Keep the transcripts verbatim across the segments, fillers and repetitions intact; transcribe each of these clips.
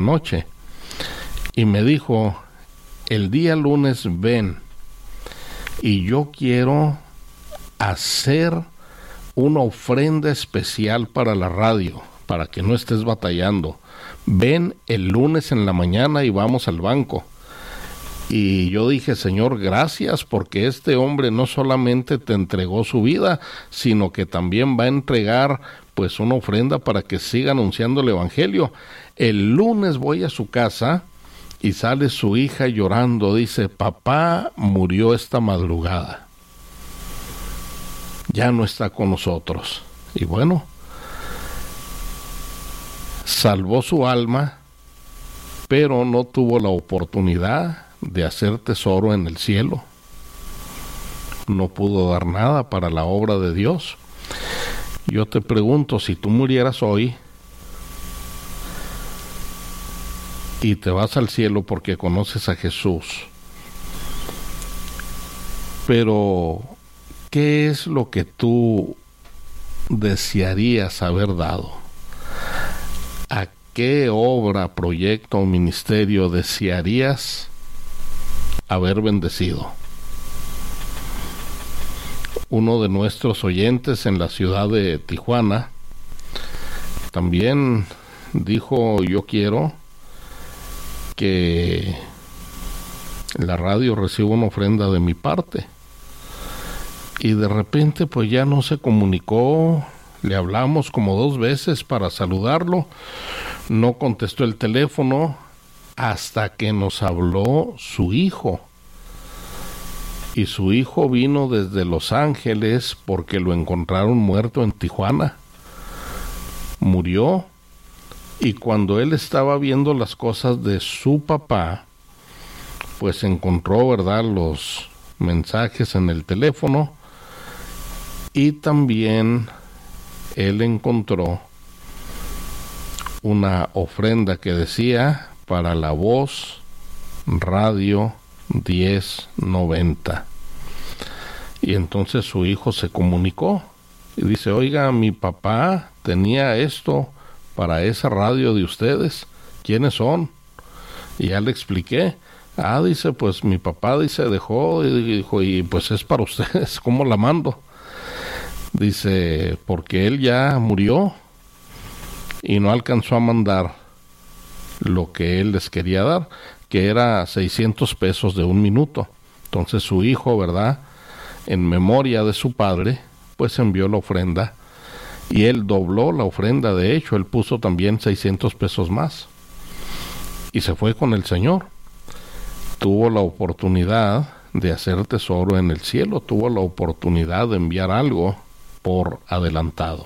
noche y me dijo, el día lunes ven y yo quiero hacer una ofrenda especial para la radio, para que no estés batallando. Ven el lunes en la mañana y vamos al banco. Y yo dije, Señor, gracias, porque este hombre no solamente te entregó su vida, sino que también va a entregar pues una ofrenda para que siga anunciando el evangelio. El lunes voy a su casa y sale su hija llorando, dice, papá murió esta madrugada, ya no está con nosotros. Y bueno, salvó su alma, pero no tuvo la oportunidad de hacer tesoro en el cielo. No pudo dar nada para la obra de Dios. Yo te pregunto, si tú murieras hoy y te vas al cielo porque conoces a Jesús, pero ¿qué es lo que tú desearías haber dado? ¿A qué obra, proyecto o ministerio desearías haber bendecido? Uno de nuestros oyentes en la ciudad de Tijuana también dijo, yo quiero que la radio reciba una ofrenda de mi parte. Y de repente pues ya no se comunicó, le hablamos como dos veces para saludarlo, no contestó el teléfono hasta que nos habló su hijo. Y su hijo vino desde Los Ángeles porque lo encontraron muerto en Tijuana. Murió, y cuando él estaba viendo las cosas de su papá, pues encontró, ¿verdad?, los mensajes en el teléfono, y también él encontró una ofrenda que decía para la voz radio diez noventa. Y entonces su hijo se comunicó y dice, oiga, mi papá tenía esto para esa radio de ustedes, ¿quiénes son? Y ya le expliqué. Ah, dice, pues mi papá, dice, dejó, y dijo, y pues es para ustedes, ¿cómo la mando? Dice, porque él ya murió y no alcanzó a mandar lo que él les quería dar, que era seiscientos pesos de un minuto. Entonces su hijo, ¿verdad?, en memoria de su padre, pues envió la ofrenda, y él dobló la ofrenda. De hecho, él puso también seiscientos pesos más, y se fue con el Señor. Tuvo la oportunidad de hacer tesoro en el cielo, tuvo la oportunidad de enviar algo por adelantado.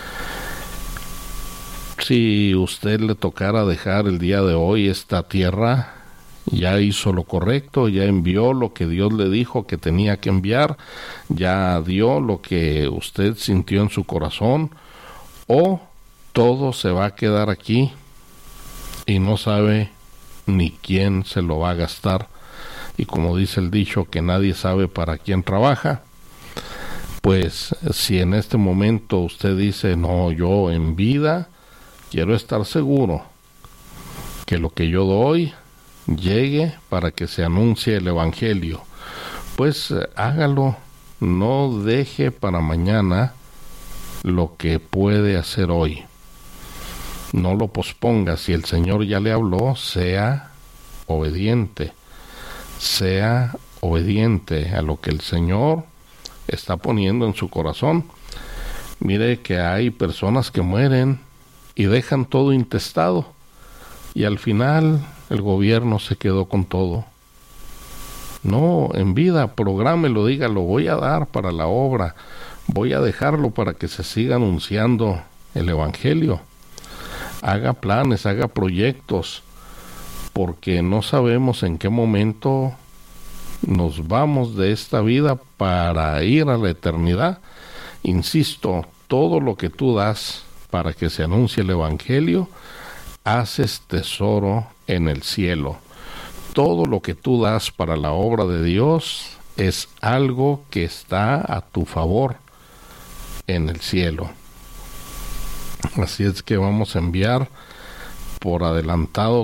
Si usted le tocara dejar el día de hoy esta tierra, ya hizo lo correcto, ya envió lo que Dios le dijo que tenía que enviar, ya dio lo que usted sintió en su corazón, o todo se va a quedar aquí y no sabe ni quién se lo va a gastar. Y como dice el dicho, que nadie sabe para quién trabaja. Pues si en este momento usted dice, no, yo en vida quiero estar seguro que lo que yo doy llegue para que se anuncie el evangelio, pues hágalo, no deje para mañana lo que puede hacer hoy, no lo posponga. Si el Señor ya le habló, sea obediente, sea obediente a lo que el Señor está poniendo en su corazón. Mire que hay personas que mueren y dejan todo intestado, y al final el gobierno se quedó con todo. No, en vida, prográmelo, dígalo, voy a dar para la obra, voy a dejarlo para que se siga anunciando el evangelio. Haga planes, haga proyectos, porque no sabemos en qué momento nos vamos de esta vida para ir a la eternidad. Insisto, todo lo que tú das para que se anuncie el evangelio, haces tesoro en el cielo. Todo lo que tú das para la obra de Dios es algo que está a tu favor en el cielo. Así es que vamos a enviar por adelantado